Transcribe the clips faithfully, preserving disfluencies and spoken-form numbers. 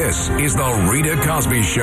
This is The Rita Cosby Show.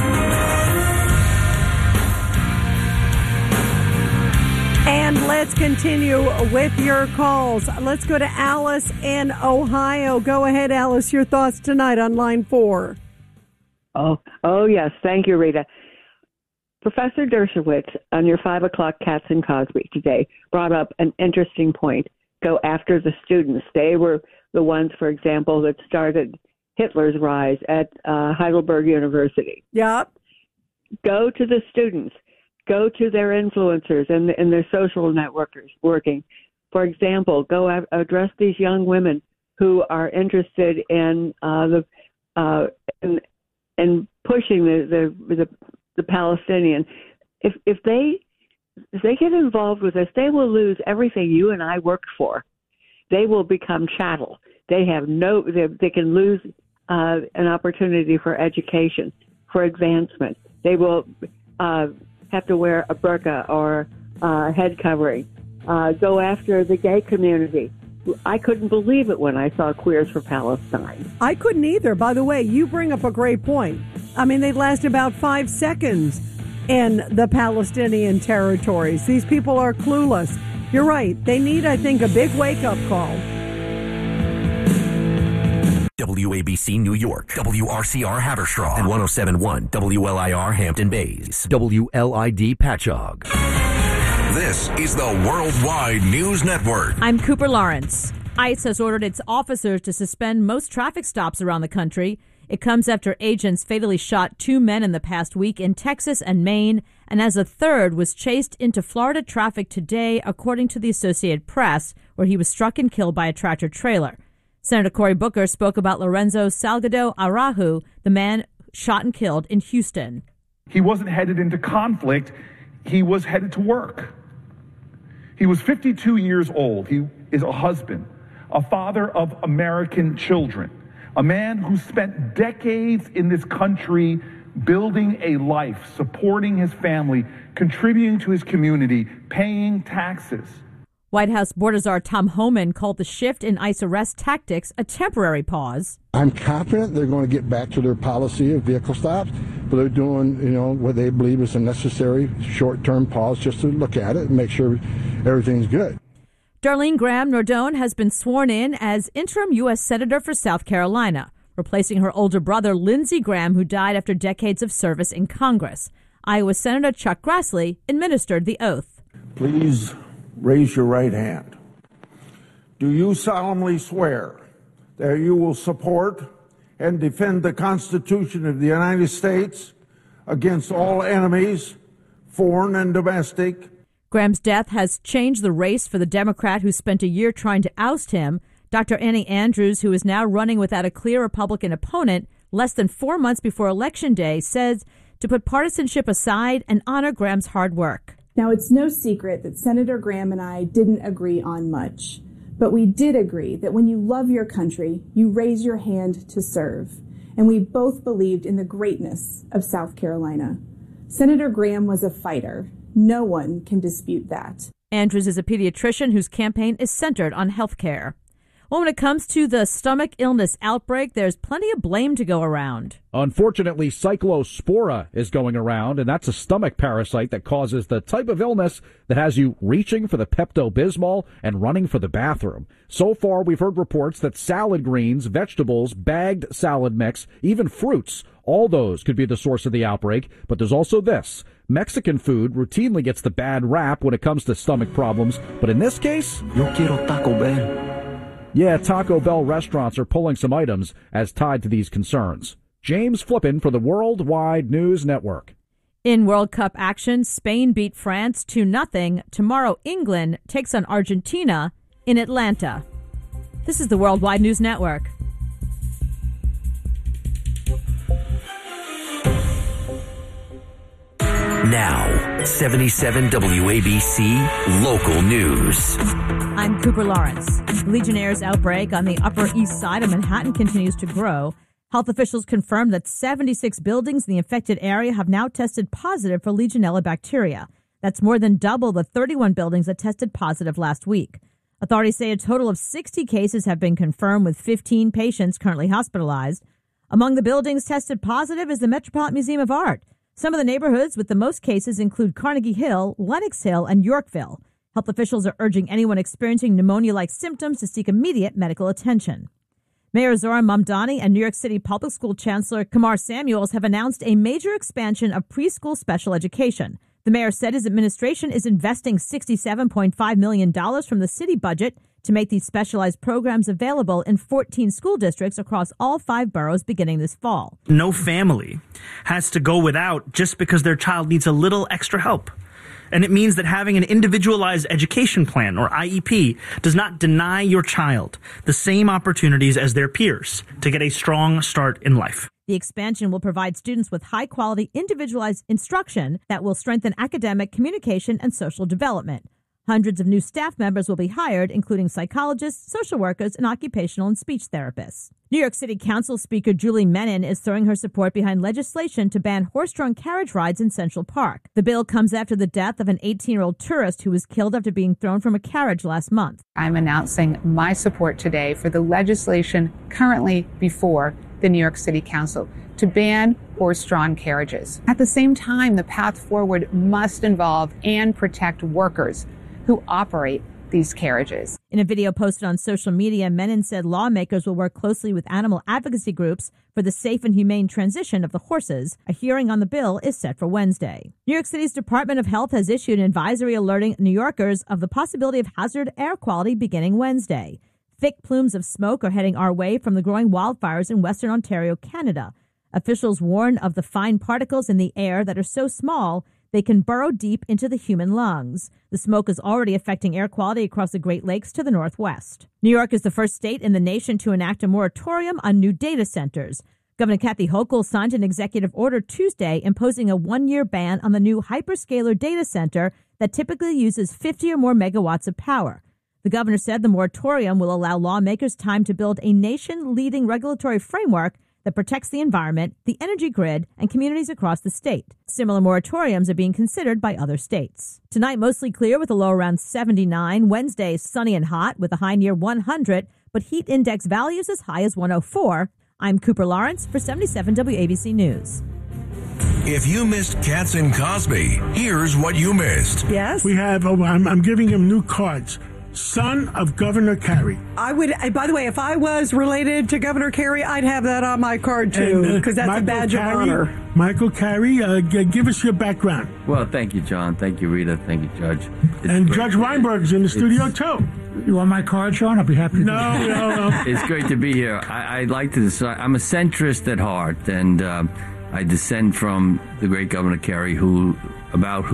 And let's continue with your calls. Let's go to Alice in Ohio. Go ahead, Alice. Your thoughts tonight on line four. Oh, oh yes. Thank you, Rita. Professor Dershowitz on your five o'clock Cats and Cosby today brought up an interesting point. Go after the students. They were the ones, for example, that started Hitler's rise at uh, Heidelberg University. Yep. Go to the students. Go to their influencers and, and their social networkers working. For example, go a- address these young women who are interested in uh, the uh, in, in pushing the, the the the Palestinian. If if they if they get involved with this, they will lose everything you and I worked for. They will become chattel. They have no. They, they can lose uh, an opportunity for education, for advancement. They will. Uh, have to wear a burqa or uh, head covering, uh, go after the gay community. I couldn't believe it when I saw Queers for Palestine. I couldn't either. By the way, you bring up a great point. I mean, they last about five seconds in the Palestinian territories. These people are clueless. You're right. They need, I think, a big wake-up call. W A B C New York, W R C R Haverstraw, and one oh seven point one W L I R Hampton Bays, W L I D Patchogue. This is the Worldwide News Network. I'm Cooper Lawrence. ICE has ordered its officers to suspend most traffic stops around the country. It comes after agents fatally shot two men in the past week in Texas and Maine, and as a third was chased into Florida traffic today, according to the Associated Press, where he was struck and killed by a tractor trailer. Senator Cory Booker spoke about Lorenzo Salgado Araujo, the man shot and killed in Houston. He wasn't headed into conflict. He was headed to work. He was fifty-two years old. He is a husband, a father of American children, a man who spent decades in this country building a life, supporting his family, contributing to his community, paying taxes. White House Border Czar Tom Homan called the shift in ICE arrest tactics a temporary pause. I'm confident they're going to get back to their policy of vehicle stops, but they're doing, you know, what they believe is a necessary short-term pause just to look at it and make sure everything's good. Darlene Graham Nordone has been sworn in as interim U S Senator for South Carolina, replacing her older brother Lindsey Graham, who died after decades of service in Congress. Iowa Senator Chuck Grassley administered the oath. Please raise your right hand. Do you solemnly swear that you will support and defend the Constitution of the United States against all enemies, foreign and domestic? Graham's death has changed the race for the Democrat who spent a year trying to oust him. Doctor Annie Andrews, who is now running without a clear Republican opponent less than four months before Election Day, says to put partisanship aside and honor Graham's hard work. Now, it's no secret that Senator Graham and I didn't agree on much, but we did agree that when you love your country, you raise your hand to serve, and we both believed in the greatness of South Carolina. Senator Graham was a fighter. No one can dispute that. Andrews is a pediatrician whose campaign is centered on health care. Well, when it comes to the stomach illness outbreak, there's plenty of blame to go around. Unfortunately, cyclospora is going around, and that's a stomach parasite that causes the type of illness that has you reaching for the Pepto-Bismol and running for the bathroom. So far, we've heard reports that salad greens, vegetables, bagged salad mix, even fruits, all those could be the source of the outbreak. But there's also this. Mexican food routinely gets the bad rap when it comes to stomach problems, but in this case, Yo quiero Taco Bell. Yeah, Taco Bell restaurants are pulling some items as tied to these concerns. James Flippin for the Worldwide News Network. In World Cup action, Spain beat France two nothing. Tomorrow, England takes on Argentina in Atlanta. This is the Worldwide News Network. Now, seventy-seven W A B C Local News. I'm Cooper Lawrence. Legionnaire's outbreak on the Upper East Side of Manhattan continues to grow. Health officials confirmed that seventy-six buildings in the infected area have now tested positive for Legionella bacteria. That's more than double the thirty-one buildings that tested positive last week. Authorities say a total of sixty cases have been confirmed, with fifteen patients currently hospitalized. Among the buildings tested positive is the Metropolitan Museum of Art. Some of the neighborhoods with the most cases include Carnegie Hill, Lenox Hill, and Yorkville. Health officials are urging anyone experiencing pneumonia-like symptoms to seek immediate medical attention. Mayor Zohran Mamdani and New York City Public School Chancellor Kamar Samuels have announced a major expansion of preschool special education. The mayor said his administration is investing sixty-seven point five million dollars from the city budget to make these specialized programs available in fourteen school districts across all five boroughs beginning this fall. No family has to go without just because their child needs a little extra help. And it means that having an individualized education plan, or I E P, does not deny your child the same opportunities as their peers to get a strong start in life. The expansion will provide students with high-quality, individualized instruction that will strengthen academic, communication, and social development. Hundreds of new staff members will be hired, including psychologists, social workers, and occupational and speech therapists. New York City Council Speaker Julie Menin is throwing her support behind legislation to ban horse-drawn carriage rides in Central Park. The bill comes after the death of an eighteen-year-old tourist who was killed after being thrown from a carriage last month. I'm announcing my support today for the legislation currently before the New York City Council to ban horse-drawn carriages. At the same time, the path forward must involve and protect workers who operate these carriages. In a video posted on social media, Menin said lawmakers will work closely with animal advocacy groups for the safe and humane transition of the horses. A hearing on the bill is set for Wednesday. New York City's Department of Health has issued an advisory alerting New Yorkers of the possibility of hazard air quality beginning Wednesday. Thick plumes of smoke are heading our way from the growing wildfires in Western Ontario, Canada. Officials warn of the fine particles in the air that are so small they can burrow deep into the human lungs. The smoke is already affecting air quality across the Great Lakes to the northwest. New York is the first state in the nation to enact a moratorium on new data centers. Governor Kathy Hochul signed an executive order Tuesday imposing a one-year ban on the new hyperscaler data center that typically uses fifty or more megawatts of power. The governor said the moratorium will allow lawmakers time to build a nation-leading regulatory framework that protects the environment, the energy grid, and communities across the state. Similar moratoriums are being considered by other states. Tonight, mostly clear with a low around seventy-nine. Wednesday, sunny and hot with a high near one hundred, but heat index values as high as one oh four. I'm Cooper Lawrence for seventy-seven W A B C News. If you missed Katz and Cosby, here's what you missed. Yes? We have, oh, I'm, I'm giving him new cards. Son of Governor Carey. I would, by the way, if I was related to Governor Carey, I'd have that on my card too, because uh, that's Michael a badge Carey, of honor. Michael Carey, uh, g- give us your background. Well, thank you, John. Thank you, Rita. Thank you, Judge. It's and Judge Weinberg's in the studio too. You want my card, Sean? I'll be happy to. No, no, no. It's great to be here. I, I'd like to decide. I'm a centrist at heart, and uh, I descend from the great Governor Carey, who about who.